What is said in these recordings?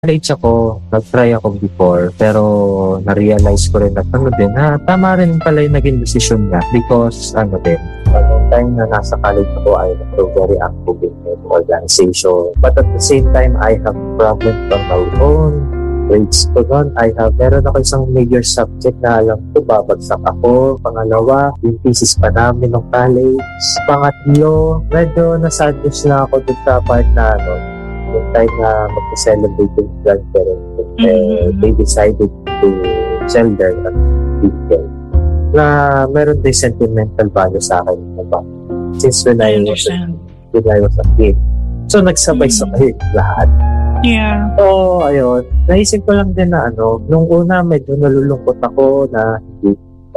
College ako, nag-try ako before, pero na-realize ko rin at tama rin pala yung naging decision niya because noong time na nasa college ako, I was very active in the organization. But at the same time, I have problems on my own. Grades ko doon, meron ako isang major subject na alam ko, babagsak ako. Pangalawa, yung thesis pa namin ng college. Pangatlo, medyo na-sadness na ako dun sa part na yung time na mag-celebrate yung grandparents, they decided to sell their vehicle na meron din sentimental value sa akin diba? Since when I was a kid. So, nagsabay-sabay lahat. Yeah. So, ayun. Naisip ko lang din na nung una medyo nalulungkot ako na hindi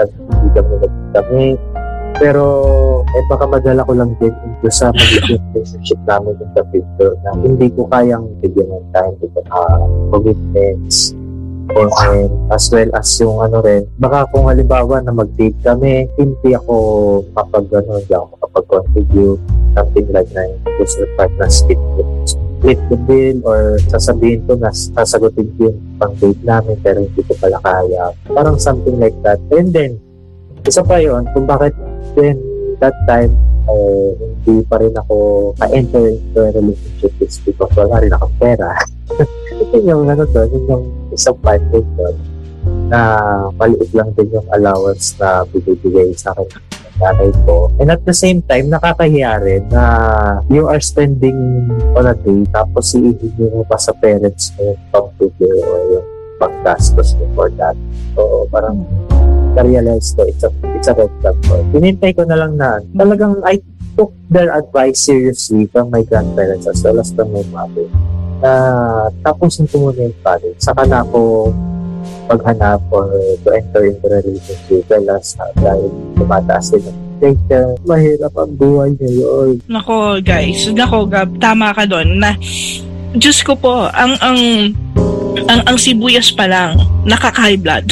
kami. Pero, baka madala ko lang din into sa magiging relationship namin in the future na hindi ko kayang bigyan ng time to commitments and as well as yung baka kung halimbawa na mag-date kami, hindi ako hindi ako makapag-contribute something like na gusto part na split the bill or sasabihin ko na sasagutin ko yung pang-date namin pero hindi ko pala kaya. Parang something like that. And then, isa pa yun, kung bakit then that time hindi pa rin ako ka-enter into a relationship is because wala rin akong pera. Ito yung yun yung isang part din doon na maliit lang din yung allowance na bibigay sa akin ng nanay ko. And at the same time, nakakahiya rin na you are spending on a day tapos iibigay mo pa sa parents mo yung pang-figure or yung pang-gastos for that. So, parang na-realize ko, it's a red flag ko. Pinintay ko na lang na talagang I took their advice seriously from my grandparents as well as from my mother. Tapusin ko muna yung college. Saka na ako paghanap or to enter into a relationship dahil tumataas din ang inflation. Mahirap ang buhay ngayon. Nako guys, Gab, tama ka doon na Diyos ko po, ang sibuyas pa lang nakaka-high blood.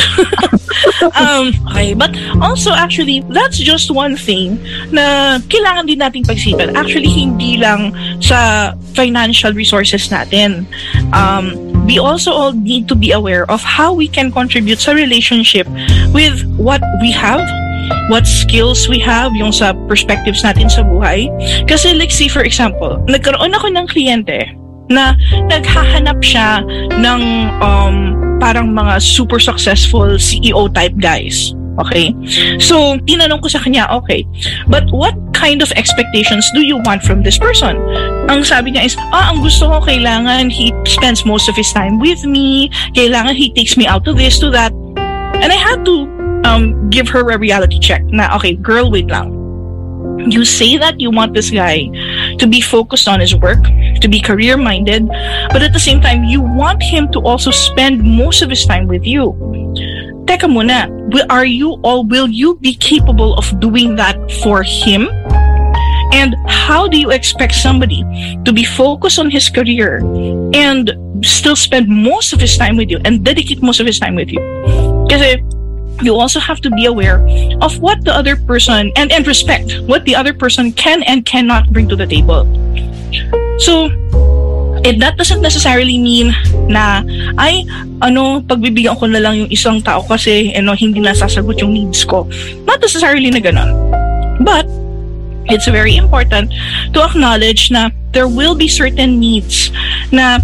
Okay, but also actually that's just one thing na kailangan din nating pagsipan. Actually hindi lang sa financial resources natin. We also all need to be aware of how we can contribute sa relationship with what we have, what skills we have, yung sa perspectives natin sa buhay. Kasi like say for example, nagkaroon ako ng kliyente na naghahanap siya ng parang mga super successful CEO type guys. Okay? So, tinanong ko sa kanya, okay, but what kind of expectations do you want from this person? Ang sabi niya is, ang gusto ko kailangan he spends most of his time with me, kailangan he takes me out to this, to that. And I had to give her a reality check na, okay, girl, wait lang. You say that you want this guy to be focused on his work, to be career-minded, but at the same time, you want him to also spend most of his time with you. Teka muna, will you be capable of doing that for him? And how do you expect somebody to be focused on his career and still spend most of his time with you and dedicate most of his time with you? Kasi you also have to be aware of what the other person and respect what the other person can and cannot bring to the table. So, that doesn't necessarily mean na pagbibigyan ko na lang yung isang tao kasi hindi nasasagot yung needs ko. Not necessarily na ganun. But it's very important to acknowledge na there will be certain needs na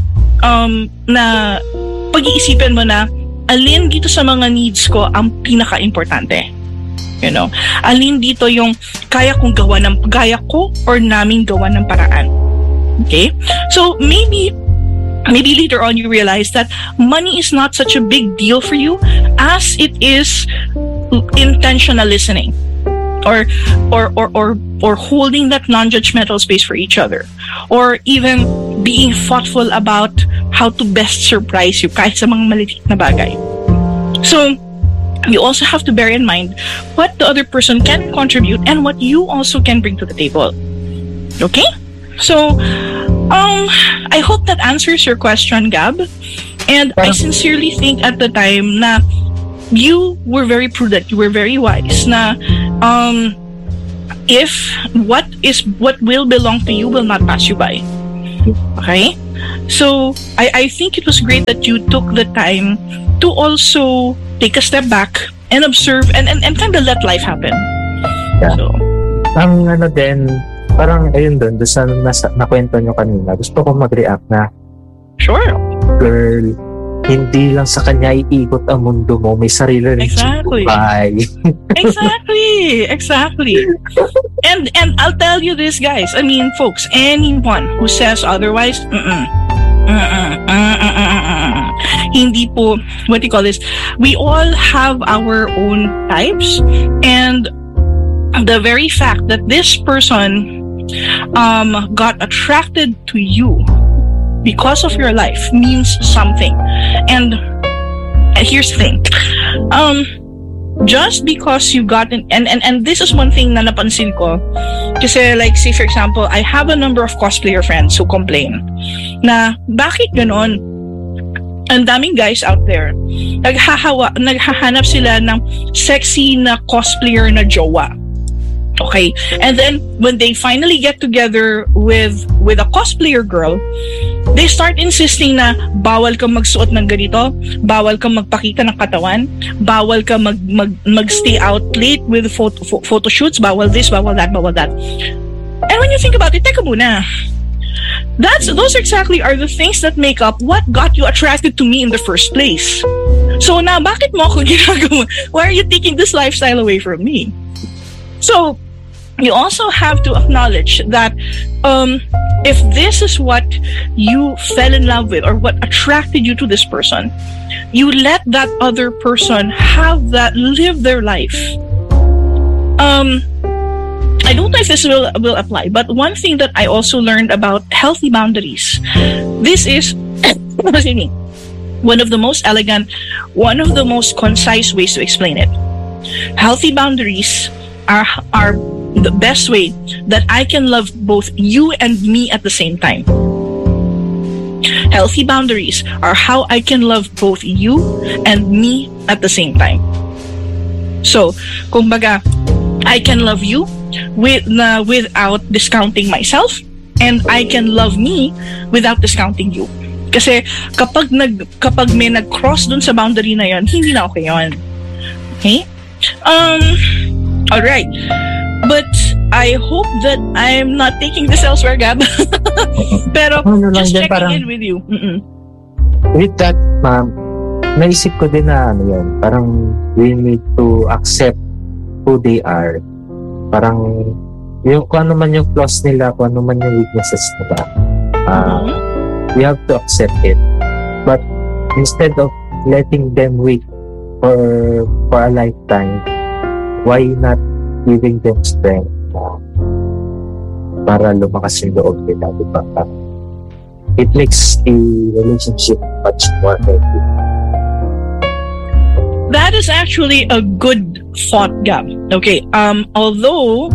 pag-iisipin mo na alin dito sa mga needs ko ang pinaka-importante. Alin dito yung kaya ko or naming gawa ng paraan. Okay? So, maybe later on you realize that money is not such a big deal for you as it is intentional listening or holding that non-judgmental space for each other, or even being thoughtful about how to best surprise you kahit sa mga maliliit na bagay. So, you also have to bear in mind what the other person can contribute and what you also can bring to the table. Okay? So, I hope that answers your question, Gab. And I sincerely think at the time na you were very prudent, you were very wise na if what will belong to you will not pass you by. Okay? So I think it was great that you took the time to also take a step back and observe and kind of let life happen. Yeah. So, Ang ano din, parang ayun doon sa nakwento nyo kanina, gusto ko mag-react na, sure. girl, hindi lang sa kanya iikot ang mundo mo, may sarili rin Exactly. Exactly. And I'll tell you this, guys. I mean, folks, anyone who says otherwise, hindi po, what do you call this? We all have our own types, and the very fact that this person got attracted to you because of your life means something. And here's the thing. Just because you got in, and this is one thing na napansin ko. Kasi like, say for example, I have a number of cosplayer friends who complain na bakit ganon? Ang daming guys out there, naghahanap sila ng sexy na cosplayer na jowa. Okay? And then, when they finally get together with a cosplayer girl, they start insisting na bawal ka magsuot ng ganito, bawal ka magpakita ng katawan, bawal ka mag-stay out late with photo shoots, bawal this, bawal that, bawal that. And when you think about it, teka muna, those exactly are the things that make up what got you attracted to me in the first place. So na, bakit mo ako ginagawa? Why are you taking this lifestyle away from me? So, you also have to acknowledge that if this is what you fell in love with or what attracted you to this person, you let that other person live their life. I don't know if this will apply, but one thing that I also learned about healthy boundaries, this is excuse me, one of the most elegant, one of the most concise ways to explain it. Healthy boundaries are the best way that I can love both you and me at the same time. Healthy boundaries are how I can love both you and me at the same time. So, kumbaga, I can love you without discounting myself, and I can love me without discounting you. Kasi kapag may nag-cross dun sa boundary na yon, hindi na okay yun. Okay? Alright. But I hope that I'm not taking this elsewhere, Gab. Pero just checking parang, in with you. With that, ma'am, naisip ko din na parang we need to accept who they are. Parang kung ano man yung flaws nila, kung ano man yung weaknesses nila, we have to accept it. But instead of letting them wait for a lifetime, why not giving them strength para lumakas yung loob nila, diba? It makes a relationship much more healthy. That is actually a good thought, Gab. Okay, although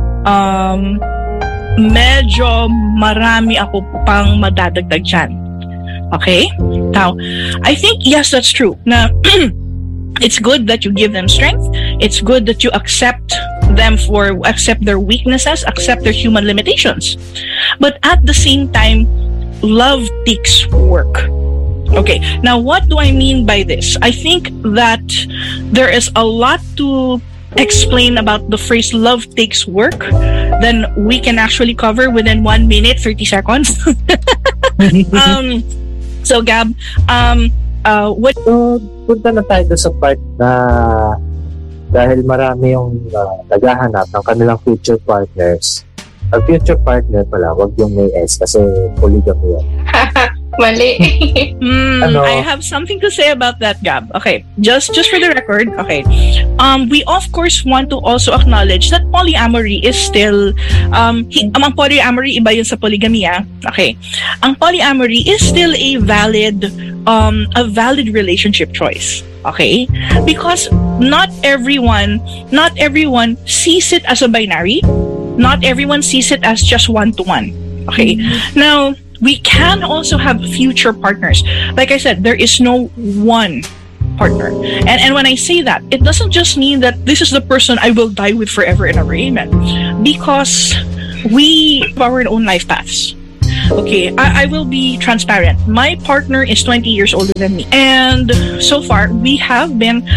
medyo marami ako pang madadagdag dyan. Okay? Now, I think, yes, that's true. Na it's good that you give them strength. It's good that you accept their weaknesses, accept their human limitations. But at the same time, love takes work. Okay, now what do I mean by this? I think that there is a lot to explain about the phrase love takes work than we can actually cover within 1 minute, 30 seconds. So Gab, what... Punta na tayo sa part na dahil marami yung naghahanap ng kanilang future partners. Ang future partner pala, wag yung may S kasi polygamy yan. Mali. I have something to say about that, Gab. Okay, just for the record, okay. We of course want to also acknowledge that polyamory is still ang polyamory iba yun sa polygamy, okay. Ang polyamory is still a valid relationship choice. Okay? Because not everyone sees it as a binary. Not everyone sees it as just one-to-one. Okay? Now, we can also have future partners. Like I said, there is no one partner. And when I say that, it doesn't just mean that this is the person I will die with forever and ever. Amen. Because we have our own life paths. Okay, I will be transparent. My partner is 20 years older than me. And so far, we have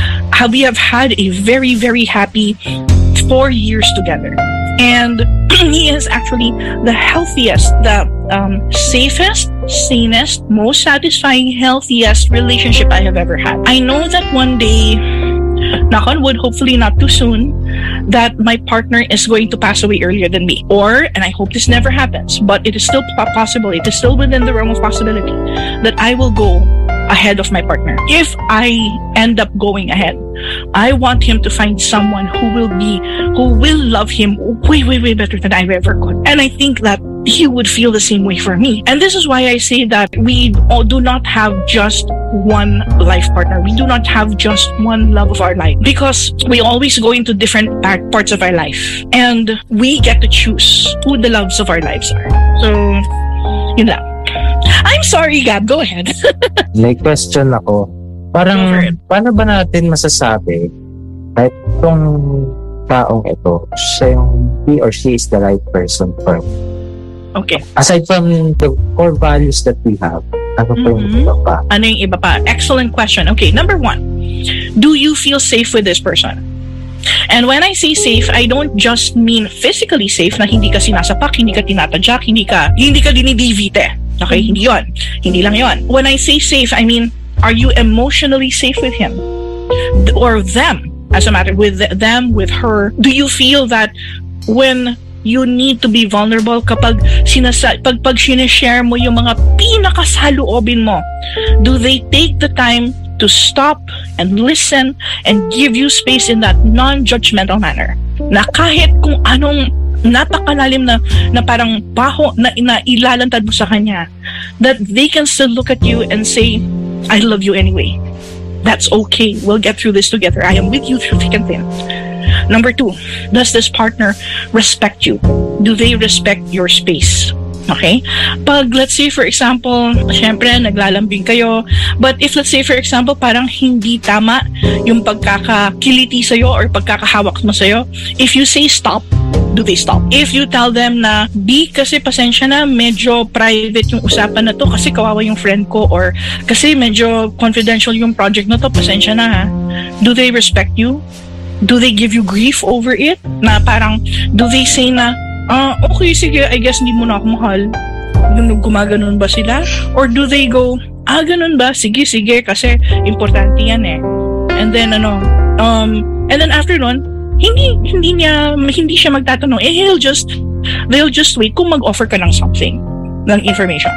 had a very, very happy 4 years together. And he is actually the healthiest, the safest, sanest, most satisfying, healthiest relationship I have ever had. I know that one day, knock on wood, hopefully not too soon, that my partner is going to pass away earlier than me. Or, and I hope this never happens, but it is still possible, it is still within the realm of possibility that I will go ahead of my partner. If I end up going ahead, I want him to find someone who will love him way, way, way better than I ever could. And I think that he would feel the same way for me. And this is why I say that we do not have just one life partner. We do not have just one love of our life, because we always go into different parts of our life, and we get to choose who the loves of our lives are. So, yun lang. I'm sorry, Gab. Go ahead. May question ako. Parang, paano ba natin masasabi kahit itong taong ito, he or she is the right person for me? Okay. Aside from the core values that we have, ano pa yung iba pa? Ano yung iba pa? Excellent question. Okay, number 1. Do you feel safe with this person? And when I say safe, I don't just mean physically safe, na hindi ka sinasapak, hindi ka tinatadyak, hindi ka dinidivite. Okay, hindi yon. Hindi lang yon. When I say safe, I mean, are you emotionally safe with him? Or them, as a matter, with them, with her? Do you feel that when you need to be vulnerable, kapag pag sinishare mo yung mga pinakasaluobin mo, do they take the time to stop and listen and give you space in that non-judgmental manner? Na kahit kung anong napakalalim na parang baho na ilalantad mo sa kanya, that they can still look at you and say, I love you anyway. That's okay. We'll get through this together. I am with you through thick and thin. Number 2, does this partner respect you? Do they respect your space? Okay? Pag, let's say, for example, syempre, naglalambing kayo, but if, let's say, for example, parang hindi tama yung pagkakakiliti sa'yo or pagkakahawak mo sa'yo, if you say stop, do they stop? If you tell them na, kasi pasensya na, medyo private yung usapan na to, kasi kawawa yung friend ko, or kasi medyo confidential yung project na to, pasensya na ha, do they respect you? Do they give you grief over it? Na parang, do they say na, okay, sige, I guess hindi mo na ako mahal. Gumaganon ba sila? Or do they go, ganun ba? Sige, kasi importante yan eh. And then, and then after nun, hindi siya magtatanong. They'll just wait kung mag-offer ka ng something, ng information.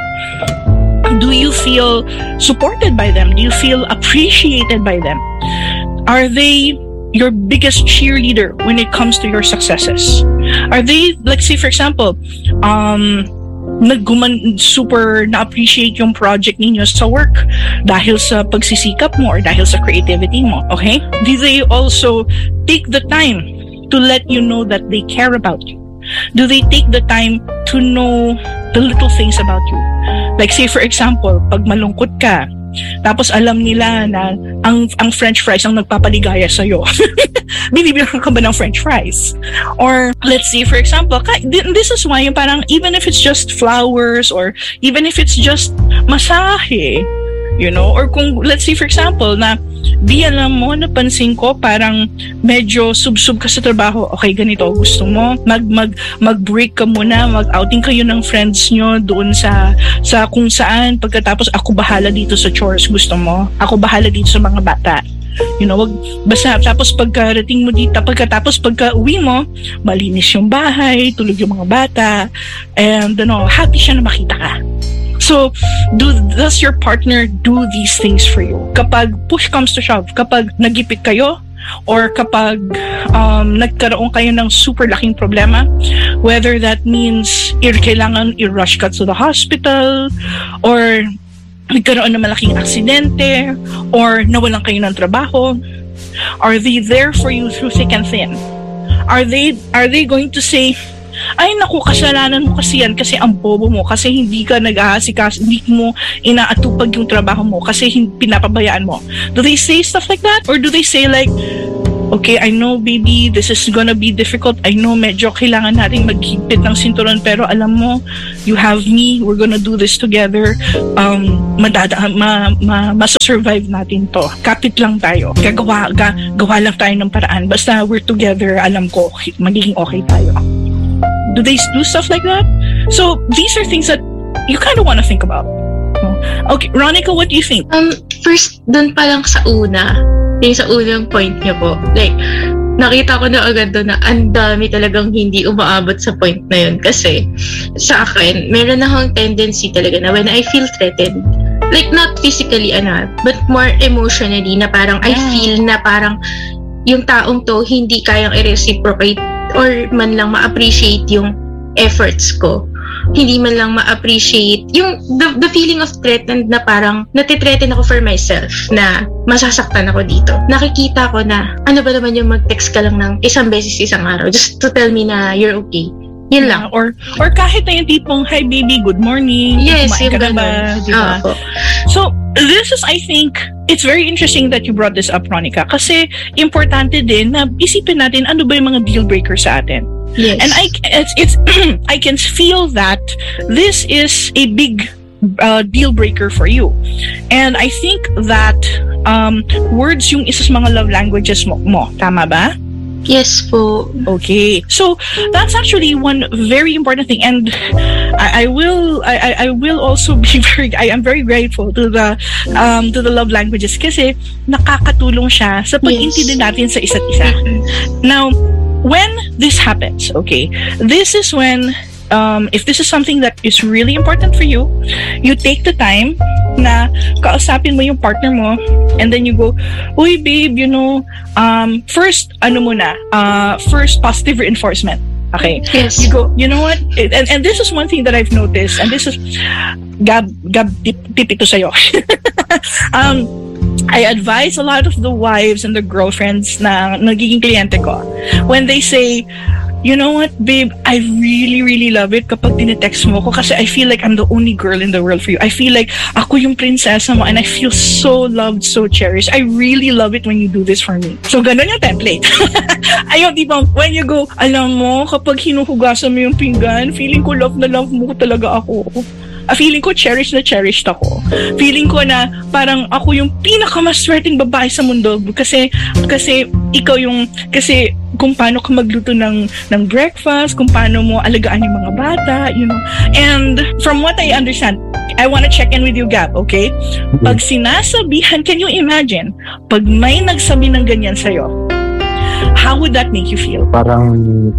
Do you feel supported by them? Do you feel appreciated by them? Are they your biggest cheerleader when it comes to your successes? Are they, let's say for example, super na-appreciate yung project ninyo sa work dahil sa pagsisikap mo or dahil sa creativity mo, okay? Do they also take the time to let you know that they care about you? Do they take the time to know the little things about you? Like say for example, pag malungkot ka, tapos alam nila na ang french fries ang nagpapaligaya sa'yo. Binibilang ka ba ng french fries? Or let's say for example, this is why yung parang even if it's just flowers or even if it's just masahe, you know, or kung let's say for example na di alam mo, napansin ko parang medyo sub-sub ka sa trabaho, okay ganito gusto mo, mag-break ka muna, mag-outing kayo ng friends nyo doon sa kung saan, pagkatapos ako bahala dito sa chores, gusto mo, ako bahala dito sa mga bata, you know, basta tapos pagkarating mo dito, pagkatapos pagka-uwi mo, malinis yung bahay, tulog yung mga bata, and happy siya na makita ka. So, does your partner do these things for you? Kapag push comes to shove, kapag nagipit kayo, or kapag nagkaroon kayo ng super laking problema, whether that means kailangan i-rush ka to the hospital, or nagkaroon ng malaking aksidente, or nawalan kayo ng trabaho, are they there for you through thick and thin? Are they going to say, ay naku, kasalanan mo kasi yan, kasi ang bobo mo, kasi hindi ka nag-aasikas, hindi mo inaatupag yung trabaho mo, kasi pinapabayaan mo? Do they say stuff like that? Or do they say like, Okay, I know baby, this is gonna be difficult. I know medyo kailangan nating maghigpit ng sinturon, pero alam mo, you have me, we're gonna do this together. Masasurvive natin to. Kapit lang tayo. Gawa lang tayo ng paraan. Basta we're together, alam ko, magiging okay tayo. Do they do stuff like that? So, these are things that you kind of want to think about. Okay, Ronica, what do you think? First, dun pa lang sa unang point niyo po. Like, nakita ko na agad doon na ang dami talagang hindi umaabot sa point na yun. Kasi, sa akin, meron akong tendency talaga na when I feel threatened, like not physically, but more emotionally, na parang I feel na parang yung taong to hindi kayang i-reciprocate or man lang ma-appreciate yung efforts ko. Hindi man lang ma-appreciate yung the feeling of threatened, na parang natithreaten ako for myself na masasaktan ako dito. Nakikita ko na ano ba naman yung mag-text ka lang ng isang beses isang araw just to tell me na you're okay. Yun lang. Or kahit na yung tipong, hi baby, good morning. Yes, yung ka na ba? Diba? So, this is, I think, it's very interesting that you brought this up, Ronica, kasi importante din na isipin natin ano ba yung mga deal breakers sa atin. Yes. And I can feel that this is a big deal breaker for you. And I think that words yung isa sa mga love languages mo. Tama ba? Yes po. Okay. So that's actually one very important thing, and I will also be I am very grateful to the love languages kasi nakakatulong siya sa pag-intindi natin sa isa't isa. Now, when this happens, okay, this is when if this is something that is really important for you, you take the time na kausapin mo yung partner mo, and then you go, uy babe, first first positive reinforcement. Okay. Yes. You go, you know what? And this is one thing that I've noticed, and this is Gab tip ito sa'yo. I advise a lot of the wives and the girlfriends na nagiging kliyente ko when they say, you know what, babe, I really, really love it kapag tinetext mo ko kasi I feel like I'm the only girl in the world for you. I feel like ako yung prinsesa mo and I feel so loved, so cherished. I really love it when you do this for me. So, ganun yung template. Ayun, di ba, when you go, alam mo, kapag hinuhugasan mo yung pinggan, feeling ko love na love mo talaga ako. Feeling ko cherished na cherished ako. Feeling ko na parang ako yung pinakamaswerteng babae sa mundo kasi ikaw yung, kasi kung paano ka magluto ng breakfast, kung paano mo alagaan yung mga bata, And from what I understand, I want to check in with you, Gab, okay? Pag sinasabihan, can you imagine, pag may nagsabi ng ganyan sa'yo, how would that make you feel? Parang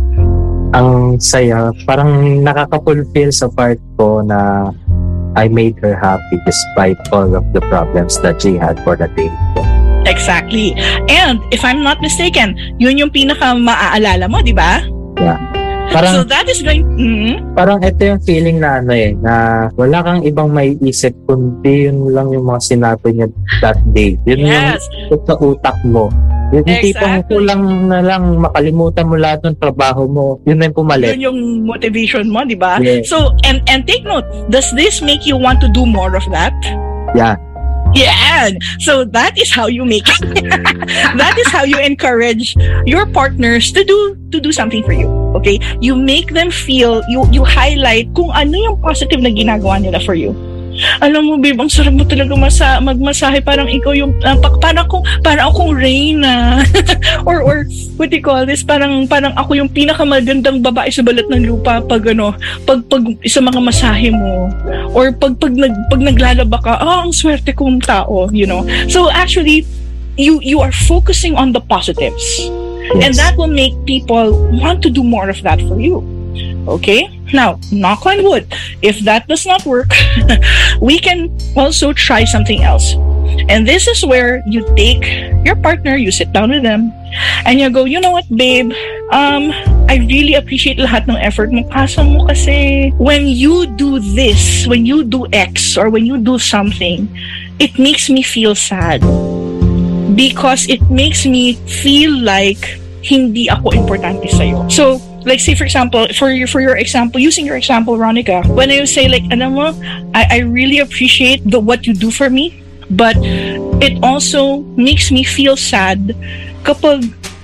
ang saya, parang nakaka-fulfill sa part ko na I made her happy despite all of the problems that she had for the day. Exactly. And if I'm not mistaken, yun yung pinaka-maaalala mo, di ba? Yeah. Parang, so that is going... Parang ito yung feeling na na wala kang ibang may isip kundi yun lang yung mga sinabi niya that day. Yun yung sa utak mo. Yung tipong kulang na lang makalimutan mo lahat ng trabaho mo. Yun na yung pumalit. Yun yung motivation mo, di ba? Yeah. So, and take note, does this make you want to do more of that? Yeah. Yeah. So that is how you make it. That is how you encourage your partners to do something for you. Okay? You make them feel, you highlight kung ano yung positive na ginagawa nila for you. Alam mo, babe, ang sarap mo talaga magmasahe. Parang ikaw yung, parang akong Reyna. or what do you call this? Parang ako yung pinakamagandang babae sa balat ng lupa pag sa mga masahe mo. Or pag naglalaba ka, ang swerte kong tao, So actually, you are focusing on the positives. Yes. And that will make people want to do more of that for you. Okay? Now, knock on wood. If that does not work, we can also try something else. And this is where you take your partner, you sit down with them, and you go, you know what, babe? I really appreciate lahat ng effort mo. Kaso mo kasi, when you do this, when you do X, or when you do something, it makes me feel sad. Because it makes me feel like hindi ako importante sa'yo. So, like say for example, for your example, using your example, Ronica, when you say like, alam mo, I really appreciate what you do for me, but it also makes me feel sad kapag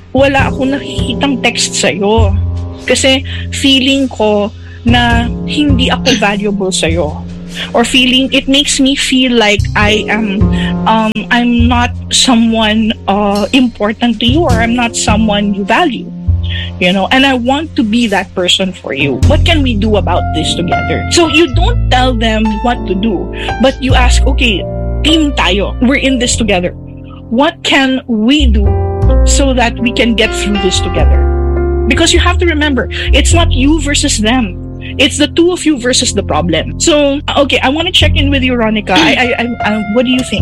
wala akong nakikitang text sa'yo. Kasi feeling ko na hindi ako valuable sa'yo. Or feeling, it makes me feel like I'm not someone important to you, or I'm not someone you value. You know, and I want to be that person for you. What can we do about this together? So you don't tell them what to do, but you ask, okay, team tayo. We're in this together. What can we do so that we can get through this together? Because you have to remember, it's not you versus them. It's the two of you versus the problem. So, okay, I want to check in with you, Ronica. What do you think?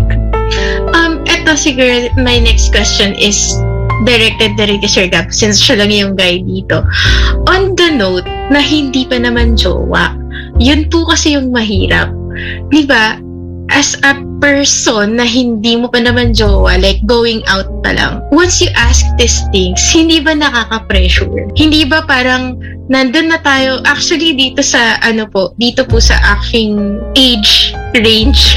Eto siguro, my next question is directed kay Sir Gab, since siya lang yung guy dito. On the note na hindi pa naman jowa, yun po kasi yung mahirap. Diba? As a person na hindi mo pa naman jowa, like going out pa lang, once you ask these things, hindi ba nakaka-pressure? Hindi ba parang nandun na tayo, actually dito po sa aking age range,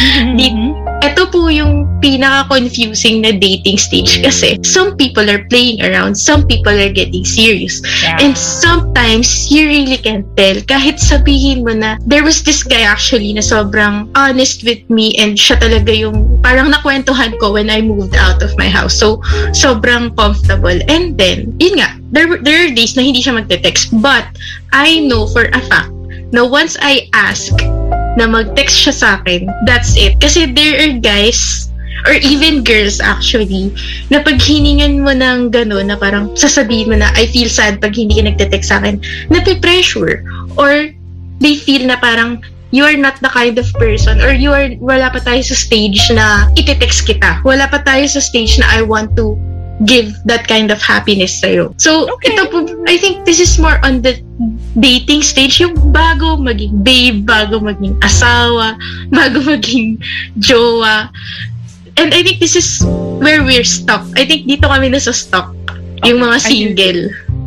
ito po yung pinaka-confusing na dating stage kasi some people are playing around, some people are getting serious. Yeah. And sometimes, you really can't tell. Kahit sabihin mo na, there was this guy actually na sobrang honest with me and siya talaga yung parang nakwentuhan ko when I moved out of my house. So, sobrang comfortable. And then, yun nga, there are days na hindi siya magte-text. But, I know for a fact na once I ask na mag-text siya sa akin, that's it. Kasi there are guys, or even girls actually, na pag hiningan mo ng gano'n, na parang sasabihin mo na, I feel sad pag hindi ka nagte-text sa akin, nape-pressure. Or they feel na parang, you are not the kind of person, or wala pa tayo sa stage na iti-text kita. Wala pa tayo sa stage na I want to give that kind of happiness sa'yo. So, ito po, I think this is more on the dating stage, yung bago maging babe, bago maging asawa, bago maging jowa. And I think this is where we're stuck. I think dito kami nasa stuck, yung mga single.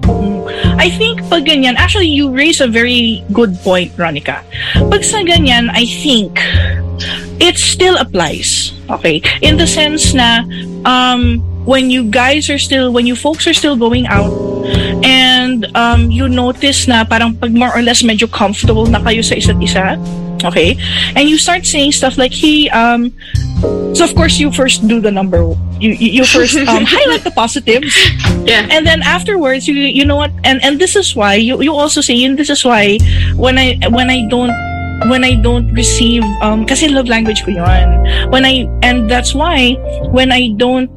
I think pag ganyan, actually you raise a very good point, Ronica. Pag sa ganyan, I think it still applies. Okay? In the sense na when you folks are still going out and you notice na parang pag more or less medyo comfortable na kayo sa isa't isa, okay? And you start saying stuff like, hey, so of course you first do the number, you first highlight the positives. Yeah. And then afterwards, you know what, and this is why you also say, and this is why when I don't receive kasi love language ko yun. And that's why when I don't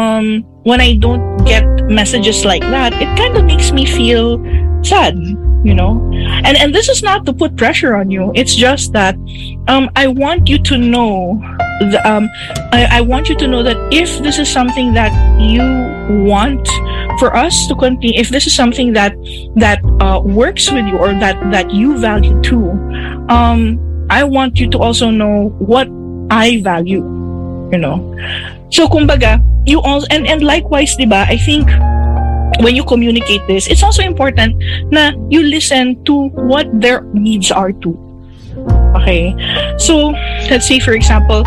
get messages like that, it kind of makes me feel sad, you know. And this is not to put pressure on you. It's just that I want you to know I want you to know that if this is something that you want for us to continue, if this is something that works with you or that you value too, I want you to also know what I value, you know. So kumbaga, you also, and likewise, diba, I think when you communicate this, it's also important na you listen to what their needs are too. Okay? So, let's say for example,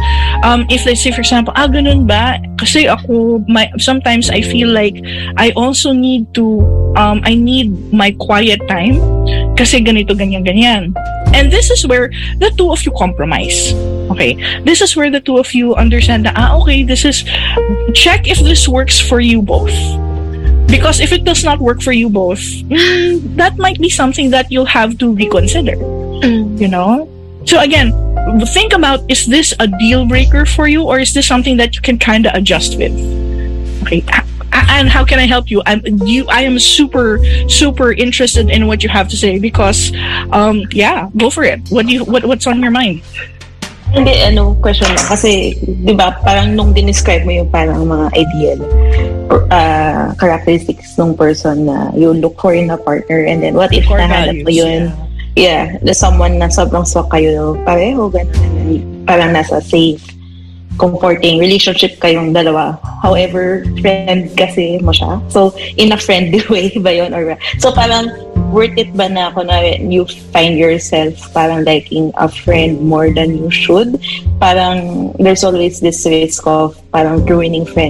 ganun ba? Kasi ako, sometimes I feel like I also need to, I need my quiet time kasi ganito, ganyan. And this is where the two of you compromise. Okay? This is where the two of you understand that, okay, check if this works for you both. Because if it does not work for you both, that might be something that you'll have to reconsider. You know? So again, think about, is this a deal breaker for you, or is this something that you can kind of adjust with? Okay? And how can I help you? I am super, super interested in what you have to say because, yeah, go for it. What's on your mind? Hindi, question lang. Kasi, di ba, parang nung dinescribe mo yung parang mga ideal characteristics ng person na you look for in a partner, and then what if nahanap mo yun? Yeah, someone na sobrang swak kayo, pareho, ganun, parang nasa safe, comforting relationship kayong dalawa. However, friend kasi mo siya. So, in a friendly way ba yun? Or, so, parang worth it ba na kunwari you find yourself parang liking a friend more than you should? Parang there's always this risk of parang ruining friendship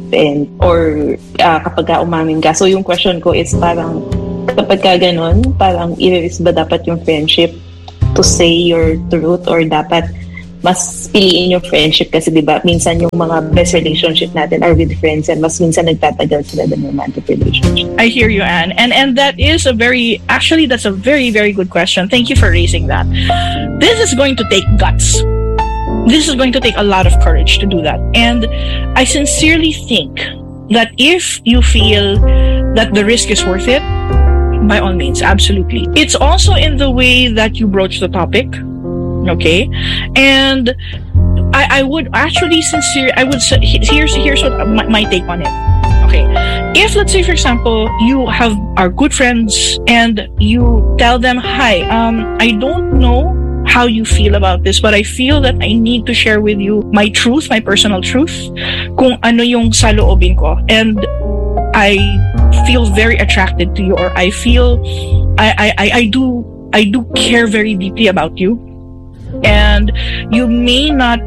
and or kapag umamin ka. So yung question ko is parang kapag ka ganun, parang i-risk ba dapat yung friendship to say your truth or dapat mas piliin yung friendship kasi diba minsan yung mga best relationship natin are with friends and mas minsan nagtatagal sila than romantic relationship. I hear you, Anne. And that is that's a very, very good question. Thank you for raising that. This is going to take guts. This is going to take a lot of courage to do that. And I sincerely think that if you feel that the risk is worth it, by all means, absolutely. It's also in the way that you broach the topic. Okay, and I would actually here's what my take on it. Okay, if let's say for example you are good friends and you tell them, hi, I don't know how you feel about this, but I feel that I need to share with you my truth, my personal truth, kung ano yung saloobin ko, and I feel very attracted to you, or I feel I do care very deeply about you. And you may not,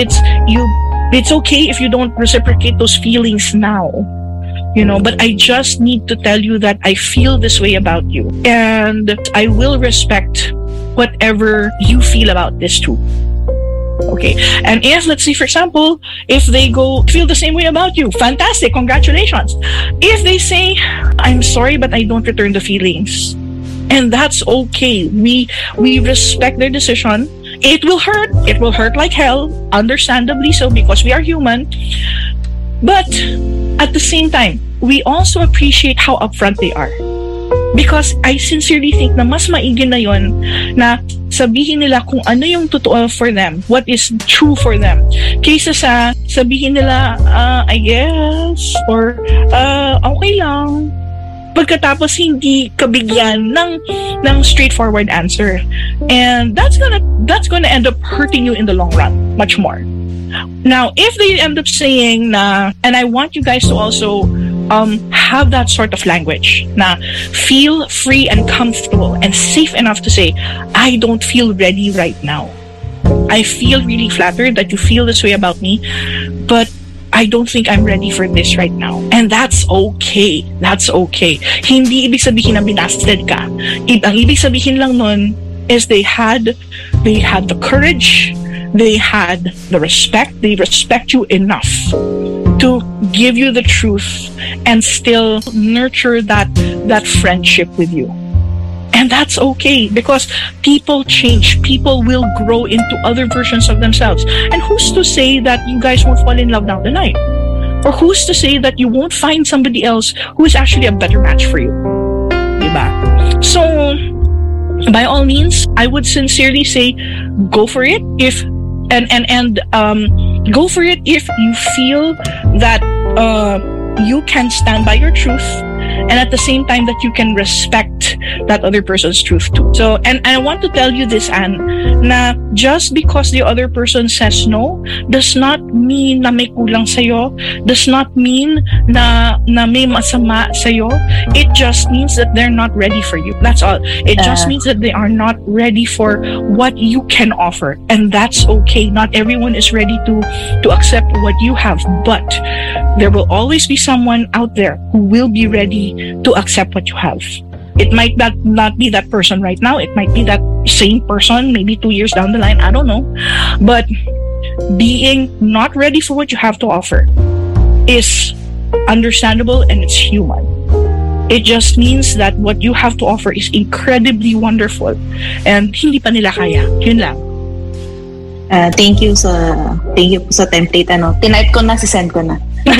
it's okay if you don't reciprocate those feelings now, but I just need to tell you that I feel this way about you, and I will respect whatever you feel about this too. Okay, and if let's say for example if they feel the same way about you, fantastic, congratulations. If they say, I'm sorry but I don't return the feelings, and that's okay, we respect their decision. It will hurt like hell, understandably so, because we are human, but at the same time we also appreciate how upfront they are, because I sincerely think na mas maigi na yon na sabihin nila kung ano yung totoo for them, what is true for them, kaysa sa sabihin nila I guess, or okay lang, pagkatapos hindi kabigyan ng straightforward answer, and that's gonna end up hurting you in the long run much more. Now if they end up saying na, and I want you guys to also have that sort of language na feel free and comfortable and safe enough to say, I don't feel ready right now, I feel really flattered that you feel this way about me, but I don't think I'm ready for this right now. And that's okay. That's okay. Hindi ibig sabihin na binasted ka. Ang ibig sabihin lang nun is they had the courage, they had the respect, they respect you enough to give you the truth and still nurture that friendship with you. And that's okay, because people change. People will grow into other versions of themselves. And who's to say that you guys won't fall in love down the line? Or who's to say that you won't find somebody else who is actually a better match for you? Diba? So, by all means, I would sincerely say, go for it if go for it if you feel that you can stand by your truth, and at the same time that you can respect that other person's truth too. So, and I want to tell you this, Anne, na just because the other person says no does not mean na may kulang sa'yo, does not mean na may masama sa'yo. It just means that they're not ready for you. That's all. It just means that they are not ready for what you can offer, and that's okay. Not everyone is ready to accept what you have, but there will always be someone out there who will be ready to accept what you have. It might not be that person right now. It might be that same person maybe 2 years down the line. I don't know. But being not ready for what you have to offer is understandable, and it's human. It just means that what you have to offer is incredibly wonderful, and hindi pa nila kaya. Yun lang. Thank you po sa template. Tinype ko na, sisend ko na.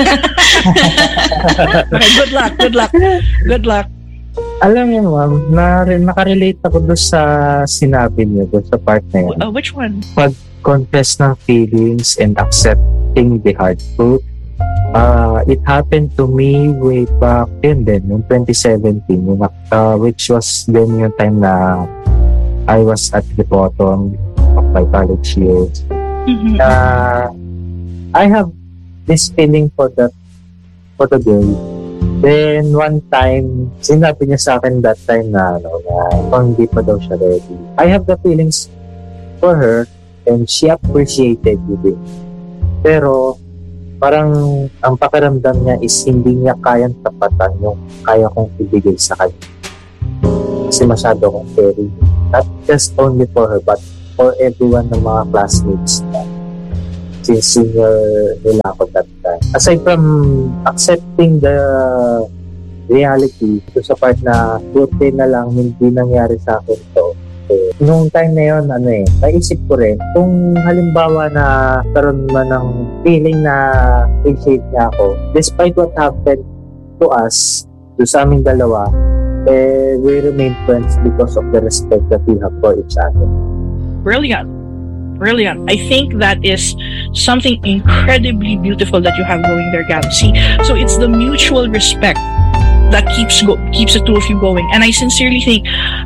Okay, good luck. Alam niyo, ma'am, nakarelate ako doon sa sinabi niyo, doon sa part na yun. Which one? Pag-confess ng feelings and accepting the hard truth. It happened to me way back in 2017, which was then yung time na I was at the bottom of my college years. Mm-hmm. I have this feeling for the girl. Then one time, sinabi niya sa akin that time na hindi pa daw siya ready. I have the feelings for her and she appreciated it. Pero parang ang pakiramdam niya is hindi niya kayang tapatan yung kaya kong ibigay sa kanya. Kasi masyado akong caring. Not just only for her, but for everyone ng mga classmates niya. Since senior nila ako that time. Aside from accepting the reality, ito sa part na buti na lang hindi nangyari sa akin to. Nung time na yun, naisip ko rin, kung halimbawa na karoon man ng feeling na appreciate niya ako, despite what happened to us, to sa aming dalawa, we remain friends because of the respect that we have for each other. Brilliant. I think that is something incredibly beautiful that you have going there, Gab. See, so it's the mutual respect that keeps the two of you going. And I sincerely think,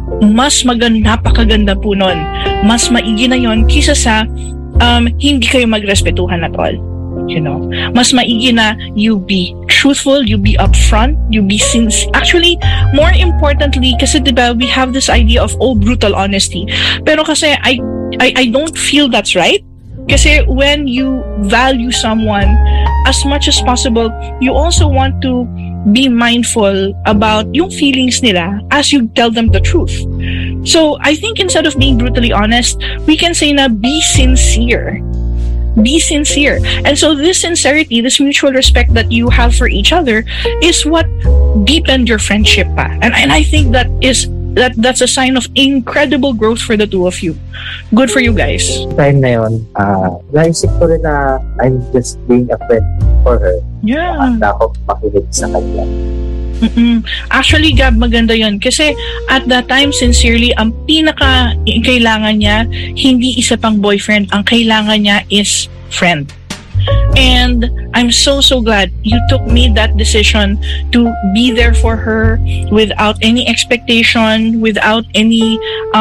napakaganda po nun. Mas maigi na yun kisa sa hindi kayo magrespetuhan at all. You know, mas maigi na you be truthful, you be upfront, you be sincere. Actually, more importantly, kasi diba, we have this idea of brutal honesty. Pero kasi I don't feel that's right. Kasi when you value someone as much as possible, you also want to be mindful about yung feelings nila as you tell them the truth. So I think instead of being brutally honest, we can say na be sincere. Be sincere. And so this sincerity, this mutual respect that you have for each other is what deepened your friendship pa. And I think that's a sign of incredible growth for the two of you. Good for you guys. Time na yun, naisip ko rin na I'm just being a friend for her. Yeah. At ako makinig sa kanya. Actually, Gab, maganda yun. Kasi at that time, sincerely, ang pinaka kailangan niya, hindi isa pang boyfriend. Ang kailangan niya is friend. And I'm so glad you made that decision to be there for her without any expectation, without any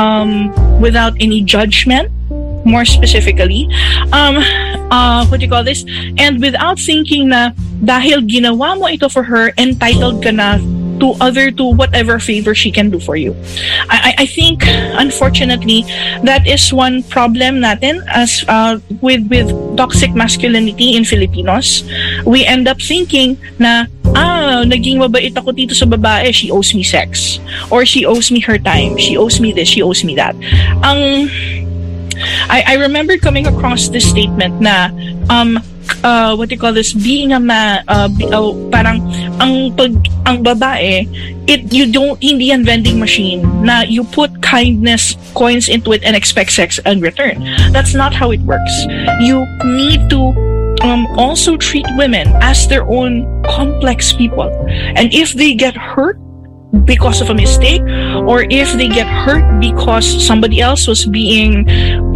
judgment, more specifically. What do you call this? And without thinking na dahil ginawa mo ito for her, entitled ka na to whatever favor she can do for you. I think, unfortunately, that is one problem natin as with toxic masculinity in Filipinos. We end up thinking na naging mabait ako dito sa babae, she owes me sex, or she owes me her time, she owes me this, she owes me that. I remember coming across this statement na what do you call this, being parang ang babae, hindi yan vending machine na you put kindness coins into it and expect sex in return. That's not how it works. You need to also treat women as their own complex people, and if they get hurt because of a mistake, or if they get hurt because somebody else was being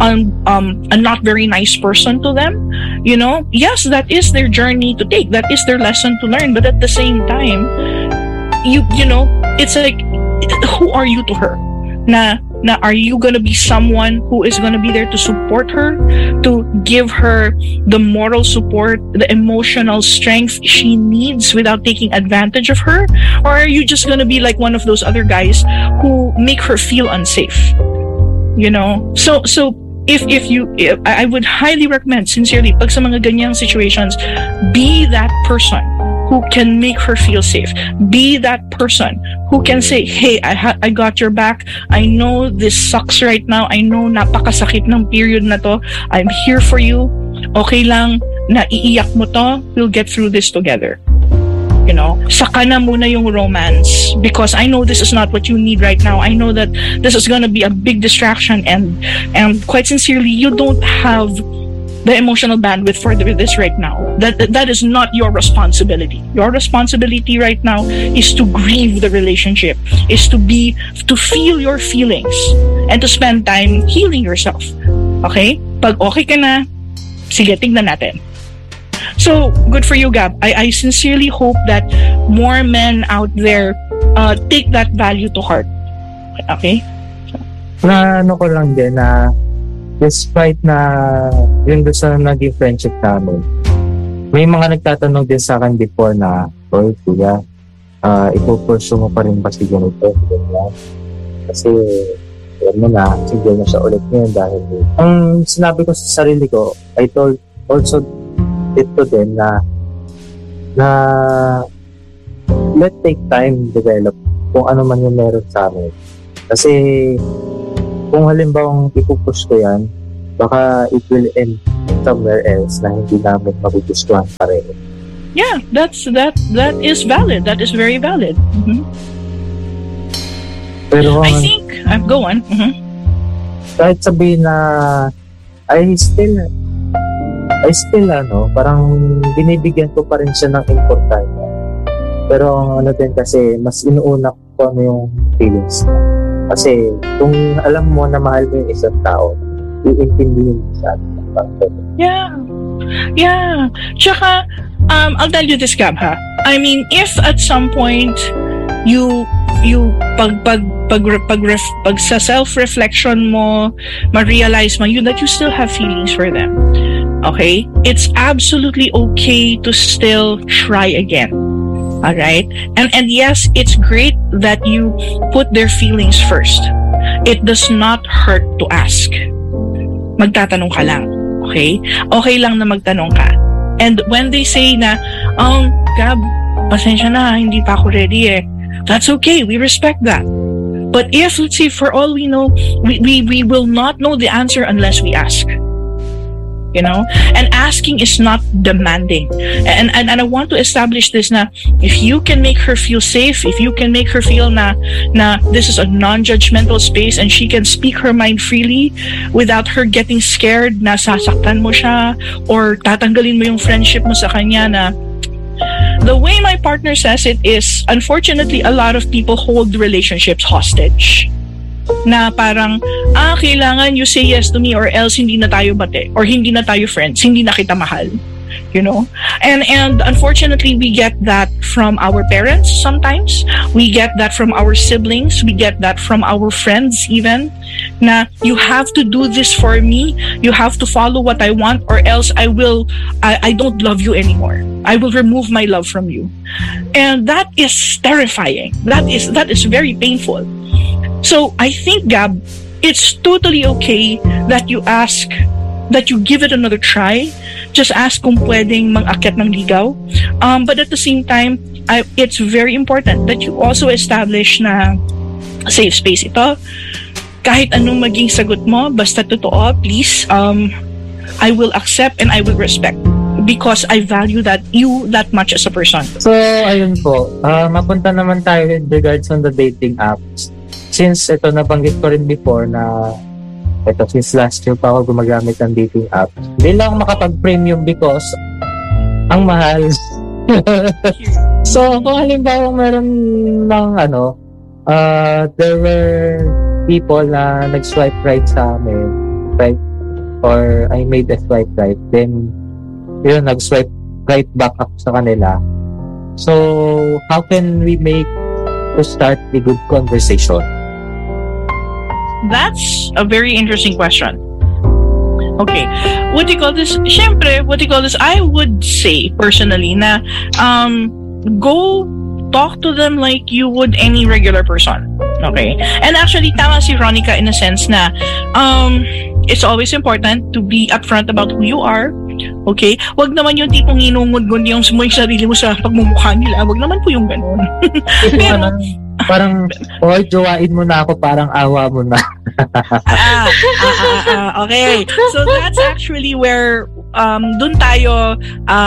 a not very nice person to them, you know, yes, that is their journey to take, that is their lesson to learn. But at the same time, you know, it's like, who are you to her? Na are you gonna be someone who is gonna be there to support her, to give her the moral support, the emotional strength she needs without taking advantage of her? Or are you just gonna be like one of those other guys who make her feel unsafe? You know? So if I would highly recommend, sincerely, pag sa mga ganyang situations, be that person who can make her feel safe. Be that person who can say, hey, I got your back. I know this sucks right now. I know napakasakit ng period na to. I'm here for you. Okay lang, naiiyak mo to. We'll get through this together. You know, saka na muna yung romance, because I know this is not what you need right now. I know that this is gonna be a big distraction, and quite sincerely, you don't have the emotional bandwidth for this right now. That is not your responsibility. Your responsibility right now is to grieve the relationship, is to feel your feelings, and to spend time healing yourself. Okay? Pag okay ka na, sige, tignan natin. So, good for you, Gab. I sincerely hope that more men out there take that value to heart. Okay? Na ano ko lang din na despite na yun doon sa naging friendship namin, may mga nagtatanong din sa akin before na, oy, kuya, ipupursue mo pa rin ba si ganito? Kasi, alam mo na, single na siya ulit ngayon dahil ang sinabi ko sa sarili ko, I told also it to them na let's take time develop kung ano man yung meron sa amin. Kasi kung halimbawa ipupush ko yan, baka it will end somewhere else na hindi namin magugustuhan pareho. Yeah, that is valid. That is very valid. Mm-hmm. Pero I think, go on. Mm-hmm. Kahit sabihin na I still parang binibigyan ko pa rin siya ng importante. Pero ano din kasi, mas inuuna ko ano yung feelings niya. Kasi kung alam mo na mahal mo yung isang tao, iintindihin mo siya. Yeah. Tsaka, I'll tell you this, Gab, ha? I mean, if at some point you pag sa self-reflection mo, ma-realize mo that you still have feelings for them. Okay? It's absolutely okay to still try again. Alright? And yes, it's great that you put their feelings first. It does not hurt to ask. Magtatanong ka lang. Okay? Okay lang na magtanong ka. And when they say na, Gab, pasensya na, hindi pa ako ready eh. That's okay. We respect that. But if, let's say, for all we know, we will not know the answer unless we ask. You know? And asking is not demanding. And I want to establish this na if you can make her feel safe, if you can make her feel na this is a non-judgmental space and she can speak her mind freely without her getting scared na sasaktan mo siya or tatanggalin mo yung friendship mo sa kanya na the way my partner says it is, unfortunately, a lot of people hold relationships hostage. Na parang, kailangan you say yes to me or else hindi na tayo bate or hindi na tayo friends, hindi na kita mahal. You know? And unfortunately, we get that from our parents sometimes. We get that from our siblings. We get that from our friends even. Na you have to do this for me. You have to follow what I want or else I don't love you anymore. I will remove my love from you. And that is terrifying. That is very painful. So I think, Gab, it's totally okay that you ask, that you give it another try. Just ask kung pwedeng mag-akyat ng ligaw. But at the same time, it's very important that you also establish na safe space ito. Kahit anong maging sagot mo, basta totoo, please, I will accept and I will respect because I value you that much as a person. So, ayun po. Mapunta naman tayo with regards on the dating apps. Since ito nabanggit ko rin before na since last year pa ako gumagamit ng dating app. Hindi lang makapag-premium because ang mahal. So, kung halimbawa meron ng there were people na nag-swipe right sa amin, right? Or I made a swipe right. Then, yun, nag-swipe right back up sa kanila. So, how can we make to start a good conversation? That's a very interesting question. Okay. What do you call this? Siyempre, I would say personally na go talk to them like you would any regular person. Okay? And actually, tama si Ronica in a sense na it's always important to be upfront about who you are. Okay? Wag naman yung tipong inungod-god yung sarili mo sa pagmumukha nila. Wag naman po yung ganun. Pero, parang, jowain mo na ako, parang awa mo na. Okay. So that's actually where dun tayo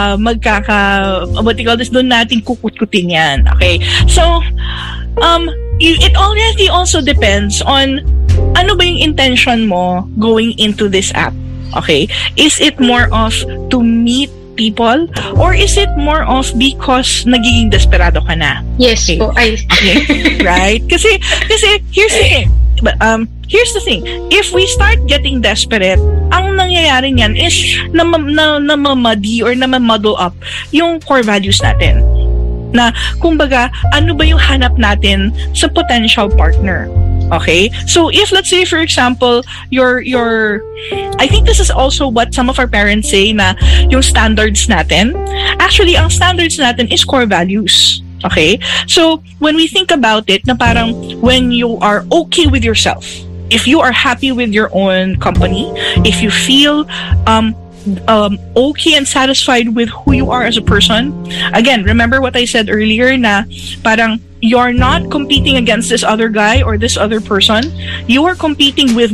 dun natin kukut-kutin yan. Okay. So it already also depends on ano ba yung intention mo going into this app. Okay. Is it more of to meet people or is it more of because nagiging desperado ka na? Yes po. Okay. Right? Kasi here's the thing. Here's the thing. If we start getting desperate, ang nangyayari niyan is namamadi or namamuddle up yung core values natin. Na kumbaga, ano ba yung hanap natin sa potential partner? Okay? So if let's say for example, your I think this is also what some of our parents say na yung standards natin. Actually, ang standards natin is core values. Okay? So when we think about it, na parang when you are okay with yourself, if you are happy with your own company, if you feel okay and satisfied with who you are as a person. Again, remember what I said earlier na parang you're not competing against this other guy or this other person. You are competing with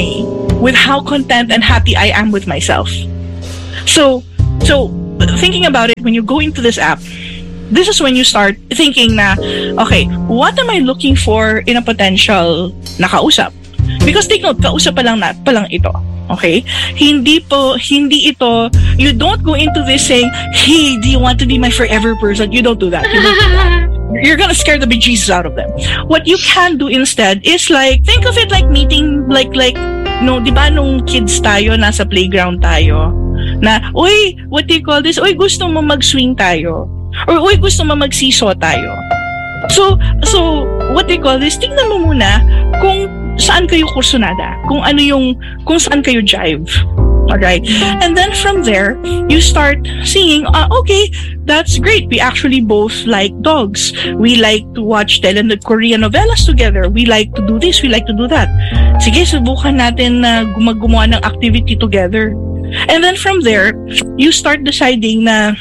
how content and happy I am with myself. So thinking about it, when you go into this app, this is when you start thinking na, okay, what am I looking for in a potential na kausap? Because take note, kausap pa lang ito. Okay? Hindi ito, you don't go into this saying, hey, do you want to be my forever person? You don't do that. You're gonna scare the bejesus out of them. What you can do instead is like, think of it like meeting, like, no, di ba nung kids tayo, nasa playground tayo, na, uy, what do you call this? Uy, gusto mo mag-swing tayo. Or, uy, gusto mo mag-seesaw tayo. So, what do you call this? Tingnan mo muna kung saan kayo kursunada, kung saan kayo jive. Alright? And then from there, you start seeing, okay, that's great. We actually both like dogs. We like to watch Korean novelas together. We like to do this, we like to do that. Sige, subukan natin na gumawa ng activity together. And then from there, you start deciding na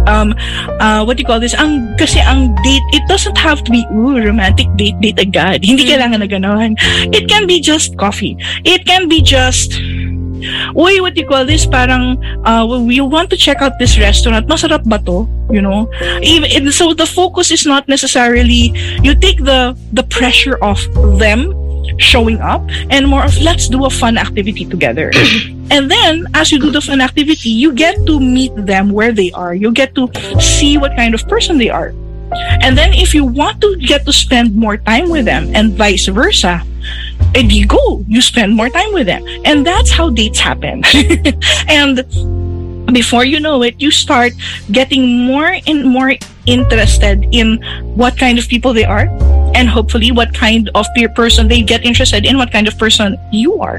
what do you call this? Kasi ang date, it doesn't have to be romantic date agad. Hindi kailangan na gano'n. It can be just coffee. It can be just, uy, what do you call this? Parang, we want to check out this restaurant. Masarap ba to? You know? So the focus is not necessarily, you take the pressure off them showing up and more of, let's do a fun activity together. And then, as you do the fun activity, you get to meet them where they are. You get to see what kind of person they are. And then, if you want to get to spend more time with them and vice versa, and you spend more time with them. And that's how dates happen. And before you know it, you start getting more and more interested in what kind of people they are, and hopefully what kind of peer person they get interested in, what kind of person you are.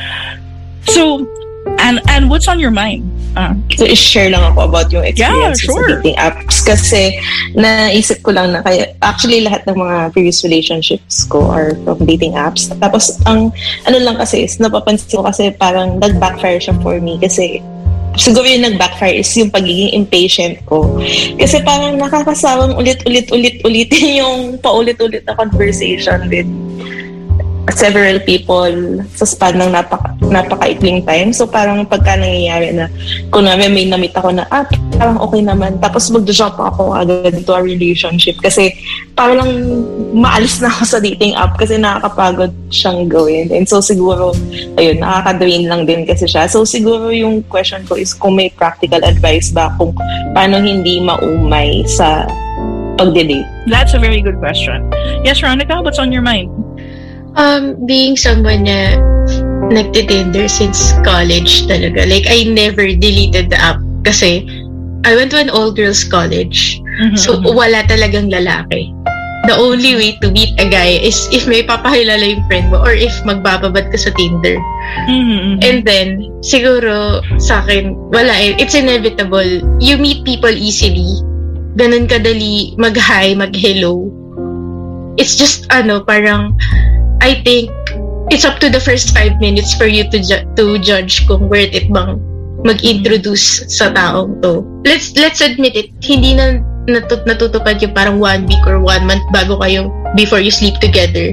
So, and what's on your mind? So, share lang ako about yung experience sa dating apps. Kasi, naisip ko lang na actually lahat ng mga previous relationships ko are from dating apps. Tapos, ano lang kasi is, napapansin ko kasi parang nag-backfire siya for me. Kasi, siguro yung nag-backfire is yung pagiging impatient ko. Kasi parang nakakasawang ulit-ulitin yung paulit-ulit na conversation with several people sa span ng napakaikling time. So parang pagka nangyayari na, kung may namit ako na, parang okay naman. Tapos mag-jump ako agad into a relationship. Kasi parang maalis na ako sa dating app kasi nakakapagod siyang gawin. And so siguro, ayun, nakaka-drain lang din kasi siya. So siguro yung question ko is kung may practical advice ba kung paano hindi maumay sa pag-date. That's a very good question. Yes, Ronica, what's on your mind? Being someone na nagtitinder since college talaga. Like, I never deleted the app kasi I went to an all-girls college. So, wala talagang lalaki. The only way to meet a guy is if may papakilala yung friend mo or if magbababad ka sa Tinder. And then, siguro sa akin, wala eh. It's inevitable. You meet people easily. Ganun kadali mag-hi, mag-hello. It's just, parang I think it's up to the first 5 minutes for you to judge kung worth it bang mag-introduce sa taong to. Let's admit it, hindi na natutupad yung parang 1 week or 1 month before you sleep together.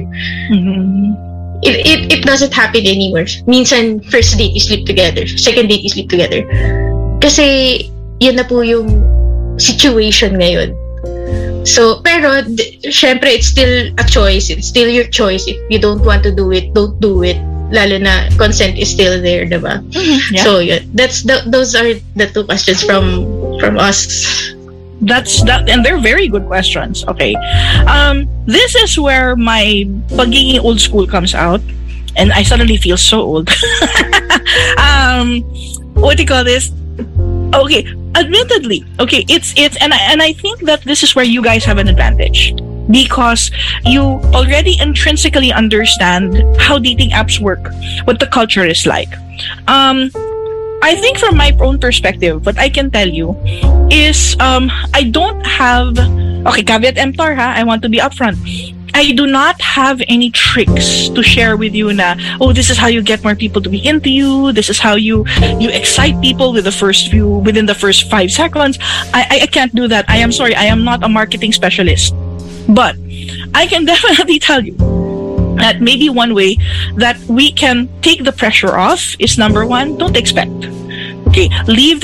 It doesn't happen anymore. Minsan, first date you sleep together, second date you sleep together. Kasi yun na po yung situation ngayon. So, pero, syempre, it's still a choice. It's still your choice. If you don't want to do it, don't do it. Lalo na, consent is still there, diba? Yeah. So, yeah, those are the 2 questions from us. And they're very good questions. Okay. This is where my pagiging old school comes out. And I suddenly feel so old. What do you call this? Okay, admittedly, okay, it's and I think that this is where you guys have an advantage because you already intrinsically understand how dating apps work, what the culture is like. I think from my own perspective, what I can tell you is I don't have, okay, caveat emptor ha, I want to be upfront. I do not have any tricks to share with you na, oh, this is how you get more people to be into you. This is how you excite people within the first 5 seconds. I can't do that. I am sorry. I am not a marketing specialist. But I can definitely tell you that maybe one way that we can take the pressure off is, number 1, don't expect. Okay, leave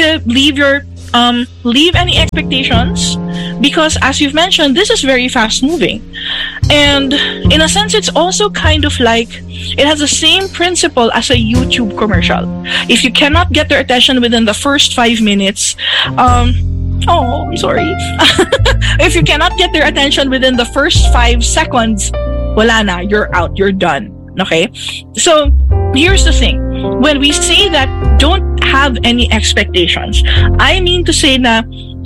any expectations, because as you've mentioned, this is very fast moving. And in a sense, it's also kind of like, it has the same principle as a YouTube commercial. If you cannot get their attention within the first 5 minutes, oh, I'm sorry. If you cannot get their attention within the first 5 seconds, wala na, you're out, you're done. Okay? So, here's the thing. When we say that don't have any expectations, I mean to say na,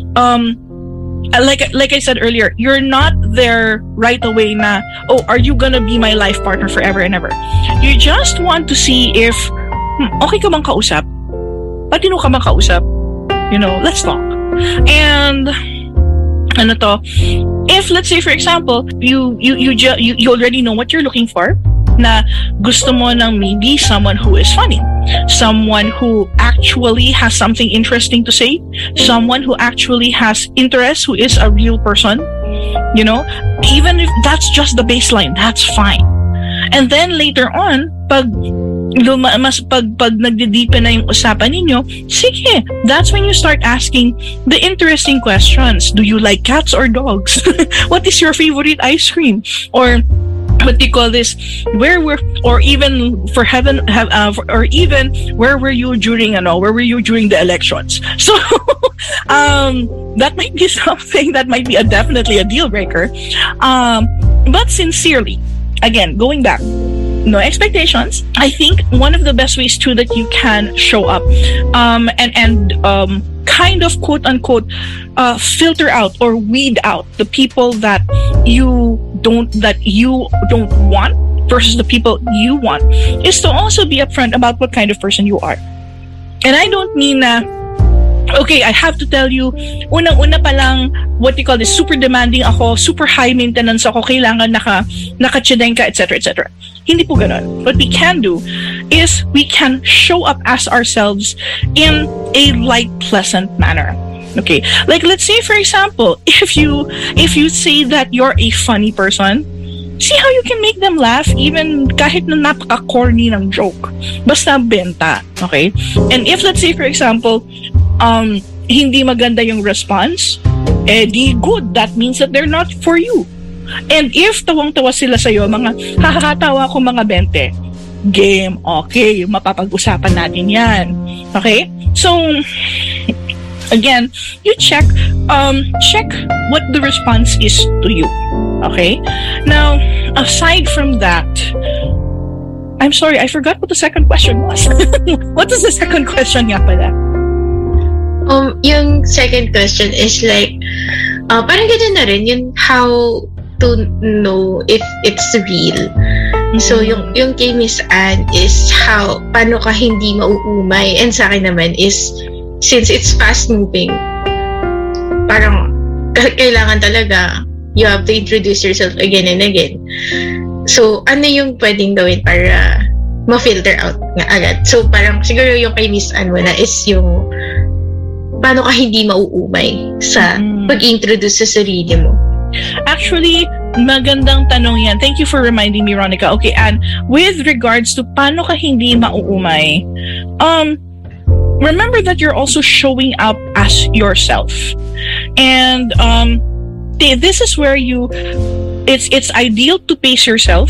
like I said earlier, you're not there right away na, oh, are you gonna be my life partner forever and ever? You just want to see if, okay ka bang kausap? Patino ka bang kausap? You know, let's talk. And if let's say for example you already know what you're looking for, na gusto mo ng maybe someone who is funny, someone who actually has something interesting to say, someone who actually has interest, who is a real person, you know, even if that's just the baseline, that's fine. And then later on, pag nagde-deepen na yung usapan ninyo, sige, that's when you start asking the interesting questions. Do you like cats or dogs? What is your favorite ice cream? Or what do you call this? Where were you during the elections? So that might be something that might be definitely a deal breaker. But sincerely, again, going back, no expectations. I think one of the best ways too that you can show up and kind of quote unquote filter out or weed out the people that you don't want versus the people you want is to also be upfront about what kind of person you are. And I don't mean okay, I have to tell you, unang-una pa lang, what you call this, super demanding ako, super high maintenance ako, kailangan naka-chideng ka, etc., etc. Hindi po ganun. What we can do is we can show up as ourselves in a light, pleasant manner. Okay? Like, let's say, for example, if you say that you're a funny person, see how you can make them laugh even kahit na napaka-corny ng joke. Basta benta. Okay? And if, let's say, for example, hindi maganda yung response, di good. That means that they're not for you. And if tawang-tawa sila sa'yo, mga kakatawa ko mga 20, game, okay, mapapag-usapan natin yan. Okay? So, again, you check what the response is to you. Okay? Now, aside from that, I'm sorry, I forgot what the second question was. What is the second question nga pala? Yung second question is like, parang ganun na rin, yung how to know if it's real. So, yung kay Miss Anne is paano ka hindi mauumay. And sa akin naman is, since it's fast-moving, parang kailangan talaga, you have to introduce yourself again and again. So, ano yung pwedeng gawin para ma-filter out nga agad? So, parang siguro yung kay Miss Anne wala is yung paano ka hindi mauumay sa pag-introduce sa sarili mo? Actually, magandang tanong yan. Thank you for reminding me, Ronica. Okay, and with regards to paano ka hindi mauumay, remember that you're also showing up as yourself. And this is where it's ideal to pace yourself.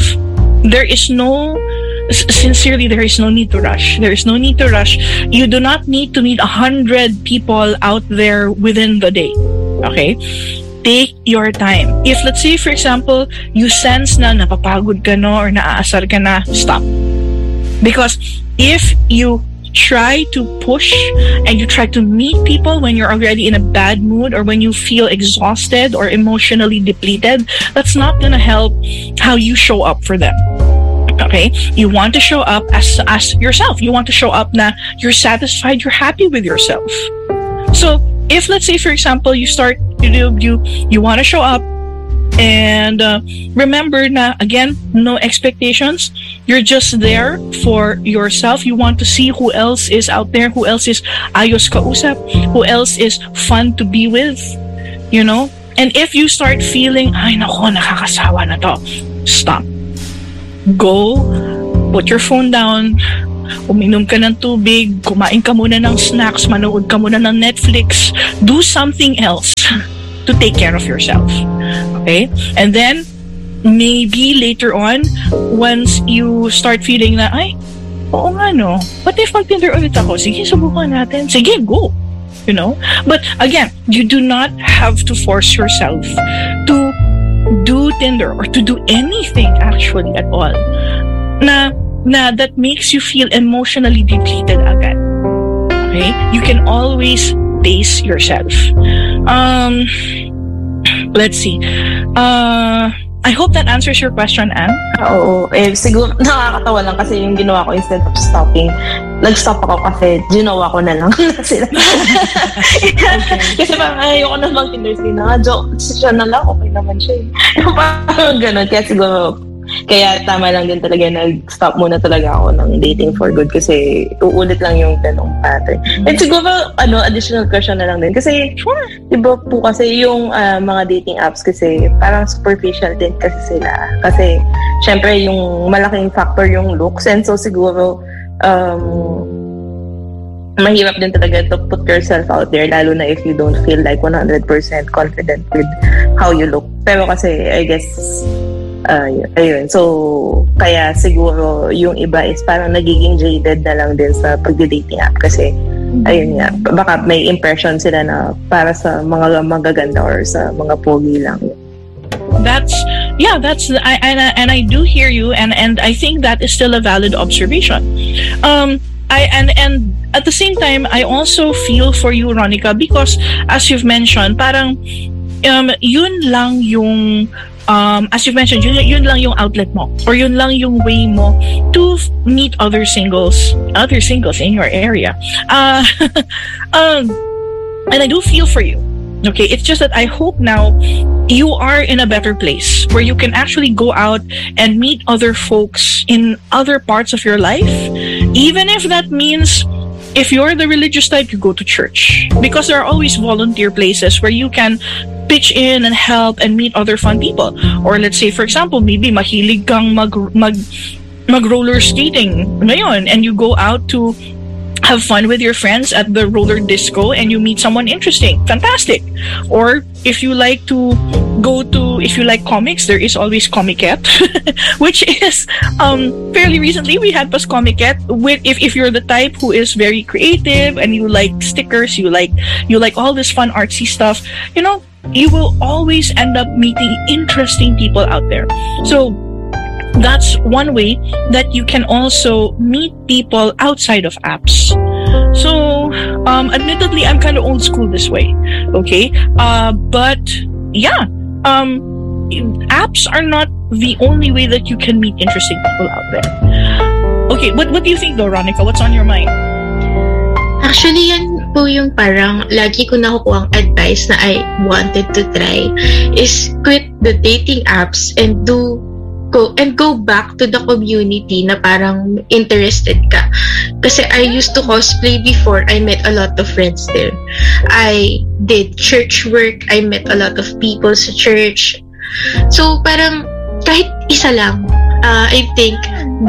Sincerely, there is no need to rush. There is no need to rush. You do not need to meet 100 people out there within the day. Okay? Take your time. If, let's say, for example, you sense na napapagod ka no or naaasar ka na, stop. Because if you try to push and you try to meet people when you're already in a bad mood or when you feel exhausted or emotionally depleted, that's not gonna help how you show up for them. Okay? You want to show up as yourself. You want to show up na you're satisfied, you're happy with yourself. So, if let's say for example you want to show up And remember na, again, no expectations. You're just there for yourself. You want to see who else is out there, who else is ayos kausap, who else is fun to be with, you know? And if you start feeling, ay nako, nakakasawa na to, stop. Go, put your phone down, uminom ka ng tubig, kumain ka muna ng snacks, manood ka muna ng Netflix, do something else to take care of yourself. Okay? And then, maybe later on, once you start feeling na, ay, oo nga no, what if mag-Tinder ulit ako? Sige, subukan natin. Sige, go. You know? But again, you do not have to force yourself to do Tinder or to do anything actually at all na that makes you feel emotionally depleted agad. Okay? You can always pace yourself. Let's see. I hope that answers your question, Anne. Oo. Siguro, nakakatawa lang kasi yung ginawa ko instead of stopping, nag-stop ako kasi ginawa ko na lang sila. Kasi parang ayoko na mag-Tinder na. Joke, siya na lang, okay naman siya. Parang ganun. Kaya siguro, kaya tama lang din talaga, nag-stop muna talaga ako ng dating for good kasi uulit lang yung ganong pattern. And siguro, additional question na lang din. Kasi, iba po kasi yung mga dating apps kasi parang superficial din kasi sila. Kasi, syempre, yung malaking factor yung looks. And so, siguro, mahirap din talaga to put yourself out there lalo na if you don't feel like 100% confident with how you look. Pero kasi, I guess, ayun. So, kaya siguro yung iba is parang nagiging jaded na lang din sa pag-dating app kasi ayun nga, baka may impression sila na para sa mga magaganda or sa mga pogi lang. I do hear you and I think that is still a valid observation. And at the same time, I also feel for you, Ronica, because as you've mentioned, parang yun lang yung as you've mentioned, yun lang yung outlet mo or yun lang yung way mo to meet other singles in your area. And I do feel for you. Okay, it's just that I hope now you are in a better place where you can actually go out and meet other folks in other parts of your life, even if that means if you're the religious type, you go to church because there are always volunteer places where you can pitch in and help and meet other fun people. Or let's say, for example, maybe mahilig kang mag roller skating ngayon and you go out to have fun with your friends at the roller disco and you meet someone interesting. Fantastic. Or if you like comics, there is always Comiquette, which is fairly recently we had Pas Comiquette with if you're the type who is very creative and you like stickers, you like all this fun artsy stuff, you know, you will always end up meeting interesting people out there. So that's one way that you can also meet people outside of apps. So, admittedly, I'm kind of old school this way, okay? But yeah, apps are not the only way that you can meet interesting people out there. Okay, what do you think though, Ronica? What's on your mind? Actually, yan po yung parang lagi ko nakukuha ang advice na I wanted to try is quit the dating apps and go back to the community na parang interested ka. Kasi I used to cosplay before. I met a lot of friends there. I did church work. I met a lot of people sa church. So parang kahit isa lang, I think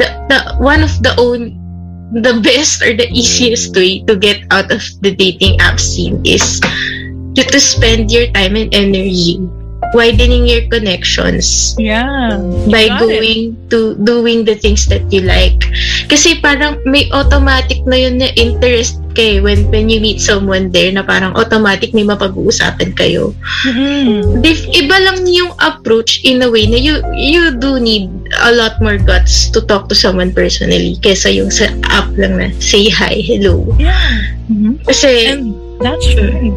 the best or the easiest way to get out of the dating app scene is to spend your time and energy widening your connections by going to doing the things that you like. Kasi parang may automatic na yun na interest kay when you meet someone there na parang automatic may mapag-uusapan kayo. Mm-hmm. Iba lang yung approach in a way na you do need a lot more guts to talk to someone personally kesa yung sa app lang na say hi, hello. Yeah. Mm-hmm. Kasi that's right.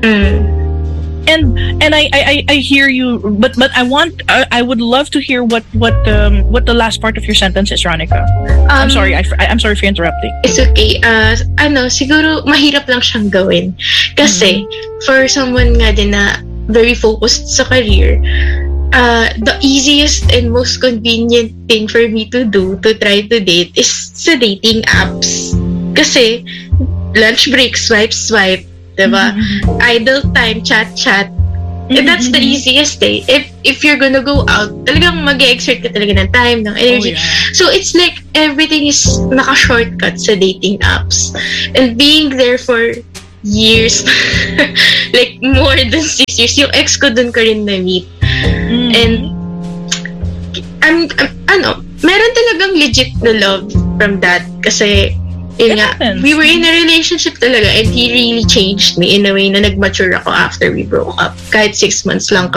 And I hear you, but I would love to hear what the last part of your sentence is, Ronica. I'm sorry for interrupting. It's okay. Siguro mahirap lang siyang gawin kasi for someone nga din na very focused sa career, the easiest and most convenient thing for me to do to try to date is sa dating apps. Kasi, lunch break, swipe, diba? Idle time, chat. And that's the easiest day. If you're gonna go out, talagang mag-exert ka talaga ng time, ng energy. So it's like everything is naka-shortcut sa dating apps. And being there for years, like more than 6 years, yung ex ko dun ka rin na-meet. And meron talagang legit na love from that kasi yun nga, we were in a relationship talaga and he really changed me in a way na nag-mature ako after we broke up. Kahit 6 months lang